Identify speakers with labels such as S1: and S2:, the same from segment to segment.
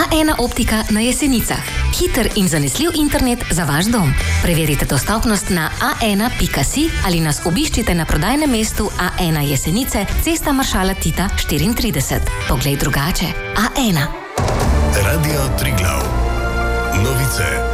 S1: A1 optika na Jesenicah. Hiter in zanesljiv internet za vaš dom. Preverite dostopnost na a1.si ali nas obiščite na prodajnem mestu A1 Jesenice, Cesta Maršala Tita 34. Poglej drugače. A1.
S2: Radio Triglav. Novice.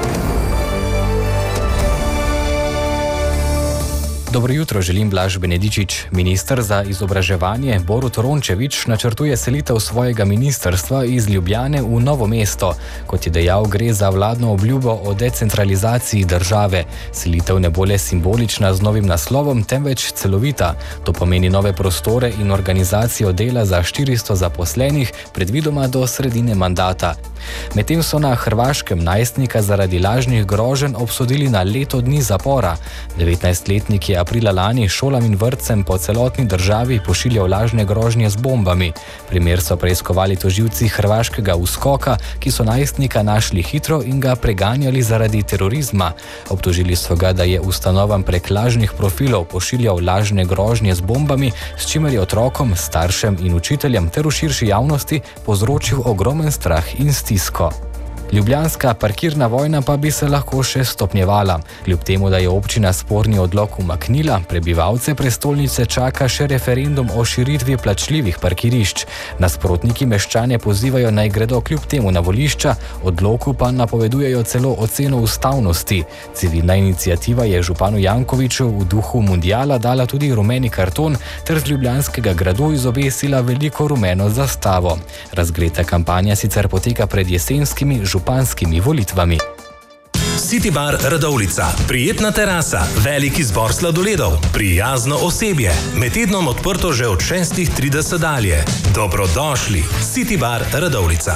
S3: Dobro jutro, želim Blaž Benedičič. Minister za izobraževanje Borut Rončević načrtuje selitev svojega ministrstva iz Ljubljane v Novo mesto. Kot je dejal, gre za vladno obljubo o decentralizaciji države. Selitev ne bo le simbolična z novim naslovom, temveč celovita. To pomeni nove prostore in organizacijo dela za 400 zaposlenih, predvidoma do sredine mandata. Medtem so na Hrvaškem najstnika zaradi lažnih groženj obsodili na leto dni zapora. 19-letnik je aprila lani šolam in vrtcem po celotni državi pošiljal lažne grožnje z bombami. Primer so preiskovali tožilci hrvaškega USKOK-a, ki so najstnika našli hitro in ga preganjali zaradi terorizma. Obtožili so ga, da je ustanovam prek lažnih profilov pošiljal lažne grožnje z bombami, s čimer je otrokom, staršem in učiteljem ter v širši javnosti povzročil ogromen strah in stisko. Ljubljanska parkirna vojna pa bi se lahko še stopnjevala. Kljub temu, da je občina sporni odlok umaknila, prebivalce prestolnice čaka še referendum o širitvi plačljivih parkirišč. Nasprotniki meščane pozivajo, naj gredo kljub temu na volišča, odloku pa napovedujejo celo oceno ustavnosti. Civilna iniciativa je županu Jankoviću v duhu mundiala dala tudi rumeni karton ter z Ljubljanskega gradu izobesila veliko rumeno zastavo. Razgreta kampanja sicer poteka pred jesenskimi županskimi volitvami.
S2: City Bar Radovljica. Prijetna terasa, velik izbor sladoledov, prijazno osebje. Med tednom odprto že od 6:30 dalje. Dobrodošli. City Bar Radovljica.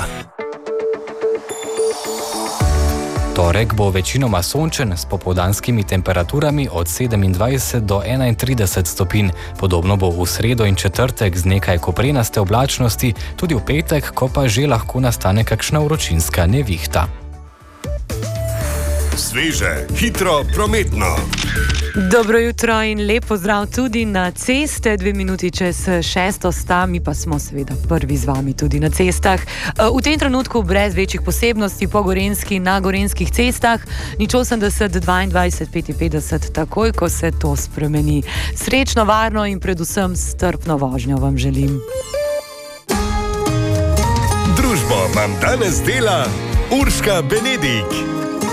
S3: Torek bo večinoma sončen s popoldanskimi temperaturami od 27 do 31 stopinj. Podobno bo v sredo in četrtek z nekaj koprenaste oblačnosti, tudi v petek, ko pa že lahko nastane kakšna vročinska nevihta.
S2: Sveže, hitro, prometno.
S4: Dobro jutro in lep pozdrav tudi na ceste. 2 minuti čez 6 sta, mi pa smo seveda prvi z vami tudi na cestah. V tem trenutku brez večjih posebnosti po gorenjski na gorenjskih cestah. Nič 80, 22, 55, takoj ko se to spremeni. Srečno, varno in predvsem strpno vožnjo vam želim.
S2: Družbo vam danes dela Urška Benedik.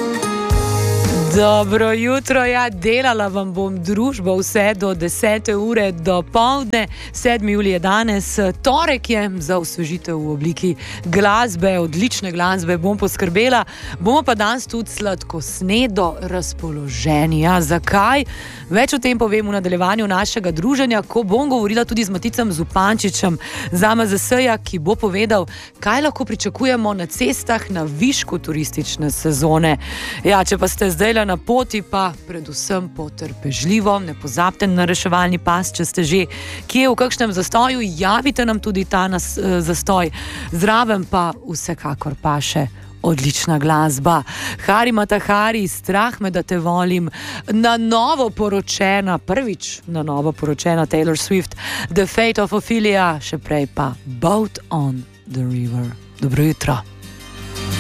S4: Dobro jutro, ja, delala vam bom družbo vse do 10. ure do povdne. 7. julij je danes, torek je, za osvežitev v obliki glasbe, odlične glasbe bom poskrbela. Bomo pa danes tudi sladkosnedo razpoloženi. Ja, zakaj? Več o tem povem v nadaljevanju našega druženja, ko bom govorila tudi z Maticem Zupančičem z AMZS-ja, ki bo povedal, kaj lahko pričakujemo na cestah na višku turistične sezone. Ja, če pa ste zdaj na poti, pa predvsem potrpežljivo, ne pozabite na reševalni pas, če ste že kje v kakšnem zastoju, javite nam tudi ta zastoj. Zraven pa vsekakor paše odlična glasba. Hari Matahari, Strah me, da te volim, na novo poročena, prvič na novo poročena Taylor Swift, The Fate of Ophelia, še prej pa Boat on the River. Dobro jutro.